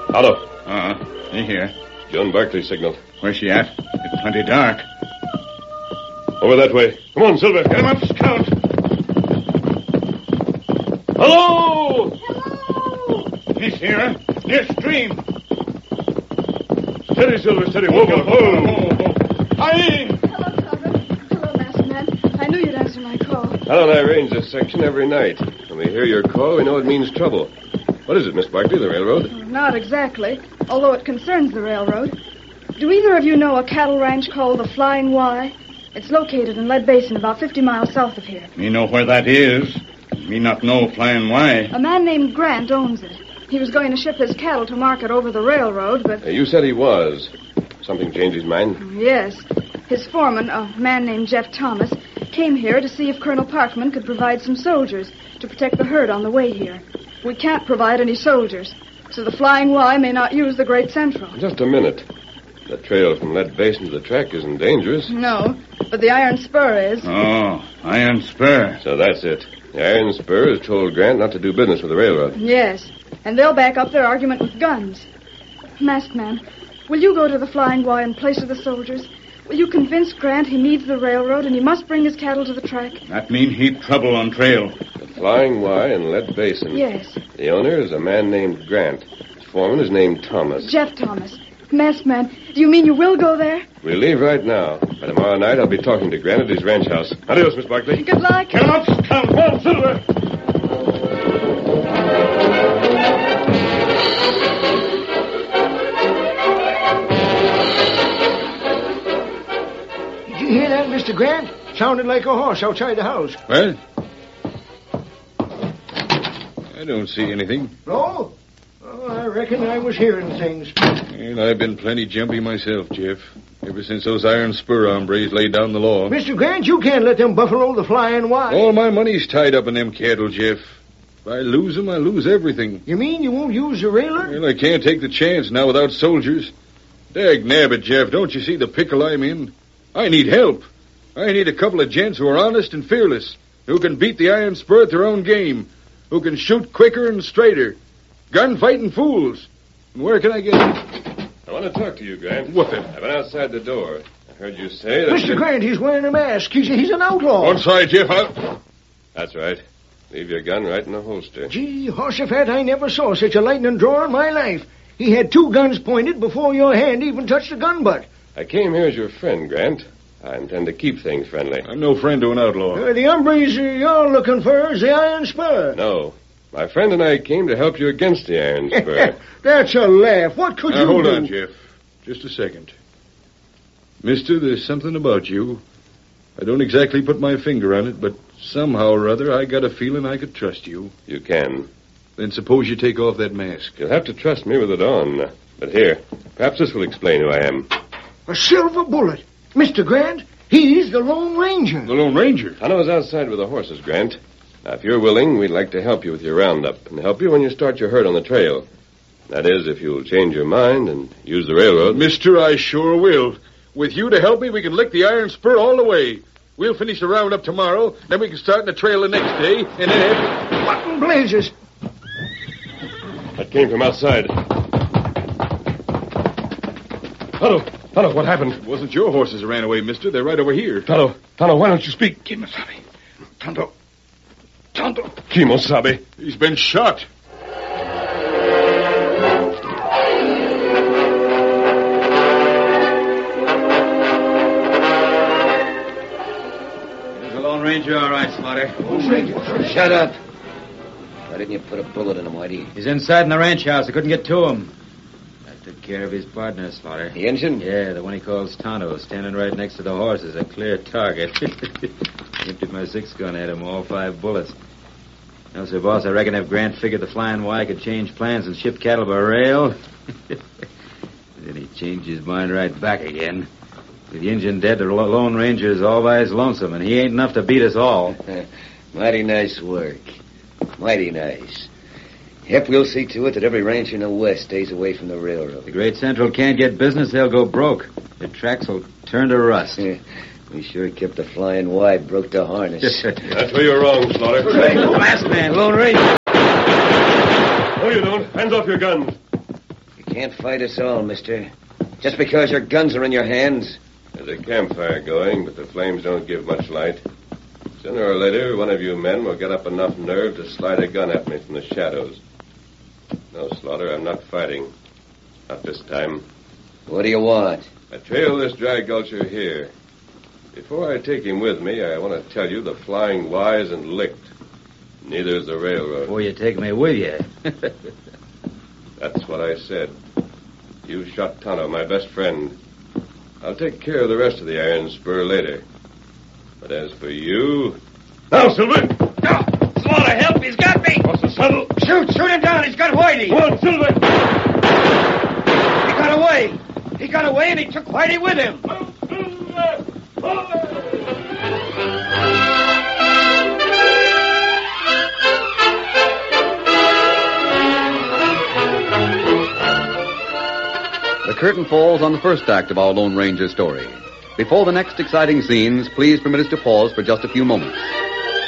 Otto. Me here. Joan Barkley signal. Where's she at? It's plenty dark. Over that way. Come on, Silver. Get him up, Scout. Hello! Hello! He's here. Near stream. Steady, Silver, steady. Whoa, whoa, whoa. Aye! Hello, Carver. Hello, masked man. I knew you'd answer my call. Hal and I range this section every night. When we hear your call, we know it means trouble. What is it, Miss Barkley, the railroad? Not exactly, although it concerns the railroad. Do either of you know a cattle ranch called the Flying Y? It's located in Lead Basin, about 50 miles south of here. Me know where that is. Me not know Flying Y. A man named Grant owns it. He was going to ship his cattle to market over the railroad, but... You said he was. Something changed his mind? Yes. His foreman, a man named Jeff Thomas, came here to see if Colonel Parkman could provide some soldiers to protect the herd on the way here. We can't provide any soldiers, so the Flying Y may not use the Great Central. Just a minute. The trail from Lead Basin to the track isn't dangerous. No, but the Iron Spur is. Oh, Iron Spur. So that's it. The Iron Spur has told Grant not to do business with the railroad. Yes, and they'll back up their argument with guns. Masked man, will you go to the Flying Y in place of the soldiers? Will you convince Grant he needs the railroad and he must bring his cattle to the track? That mean heap trouble on trail. The Flying Y in Lead Basin. Yes. The owner is a man named Grant. His foreman is named Thomas. Jeff Thomas. Masked man, do you mean you will go there? We'll leave right now. By tomorrow night, I'll be talking to Grant at his ranch house. Adios, Miss Barkley. Good luck. Get him up, Scout. Come on, Silver. Did you hear that, Mr. Grant? Sounded like a horse outside the house. What? I don't see anything. No? Oh, I reckon I was hearing things. Well, I've been plenty jumpy myself, Jeff. Ever since those Iron Spur hombres laid down the law. Mr. Grant, you can't let them buffalo the Flying Y. All my money's tied up in them cattle, Jeff. If I lose them, I lose everything. You mean you won't use the railer? Well, I can't take the chance now without soldiers. Dag nabbit, Jeff, don't you see the pickle I'm in? I need help. I need a couple of gents who are honest and fearless, who can beat the Iron Spur at their own game, who can shoot quicker and straighter. Gun-fighting fools. And where can I get them? I want to talk to you, Grant. What then? I've been outside the door. I heard you say that... Mr. Grant, he's wearing a mask. He's an outlaw. One side, Jeff. That's right. Leave your gun right in the holster. Gee, Horsefat, I never saw such a lightning drawer in my life. He had two guns pointed before your hand even touched the gun butt. I came here as your friend, Grant. I intend to keep things friendly. I'm no friend to an outlaw. The hombres you're looking for is the Iron Spur. No. My friend and I came to help you against the Iron Spur. That's a laugh. What could you hold do? on, Jeff. Just a second. Mister, there's something about you. I don't exactly put my finger on it, but somehow or other I got a feeling I could trust you. You can. Then suppose you take off that mask. You'll have to trust me with it on. But here, perhaps this will explain who I am. A silver bullet. Mr. Grant, he's the Lone Ranger. The Lone Ranger? I was outside with the horses, Grant. Now, if you're willing, we'd like to help you with your roundup and help you when you start your herd on the trail. That is, if you'll change your mind and use the railroad. Mister, I sure will. With you to help me, we can lick the Iron Spur all the way. We'll finish the roundup tomorrow, then we can start in the trail the next day, and then... What in blazes? That came from outside. Tonto, what happened? It wasn't your horses that ran away, mister. They're right over here. Tonto, why don't you speak? Kimosabe. Tonto. Kimosabe. He's been shot. There's the Lone Ranger, all right, Slaughter. Lone Ranger. Shut up. Why didn't you put a bullet in him, Whitey? He's inside in the ranch house. I couldn't get to him. I took care of his partner, Slaughter. The engine? Yeah, the one he calls Tonto, standing right next to the horses, a clear target. Emptied my 6-gun at him, all 5 bullets. No, sir, boss, I reckon if Grant figured the Flying Y could change plans and ship cattle by rail, then he changed his mind right back again. With the engine dead, the Lone Ranger's all by his lonesome, and he ain't enough to beat us all. Mighty nice work. Mighty nice. Yep, we'll see to it that every rancher in the West stays away from the railroad. The Great Central can't get business, they'll go broke. Their tracks will turn to rust. We sure kept the Flying Y broke to harness. That's where you're wrong, Slaughter. Masked man, Lone Ranger. No, you don't. Hands off your guns. You Can't fight us all, mister. Just because your guns are in your hands. There's a campfire going, but the flames don't give much light. Sooner or later, one of you men will get up enough nerve to slide a gun at me from the shadows. No, Slaughter, I'm not fighting. Not this time. What do you want? I trail this dry gulcher here. Before I take him with me, I want to tell you the Flying Y isn't licked. Neither is the railroad. Before you take me with you. That's what I said. You shot Tonto, my best friend. I'll take care of the rest of the Iron Spur later. But as for you... Now, Silver! Slaughter, help! He's got me! What's the saddle? Shoot him down! He's got Whitey! Come on, Silver! He got away! He got away and he took Whitey with him! The curtain falls on the first act of our Lone Ranger story. Before the next exciting scenes, please permit us to pause for just a few moments.